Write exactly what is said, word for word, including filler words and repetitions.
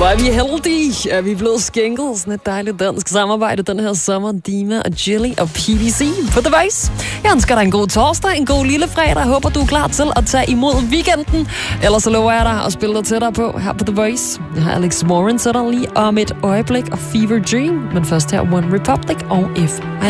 Hvor er vi heldige, at vi er blevet skænket sådan et dejligt dansk samarbejde den her sommer. Dima og Jilly og P V C på The Voice. Jeg ønsker dig en god torsdag, en god lille fredag. Jeg håber, du er klar til at tage imod weekenden. Ellers så lover jeg dig at spille dig tættere på her på The Voice. Jeg har Alex Warren, så der lige om et øjeblik og Fever Dream. Men først her One Republic og If I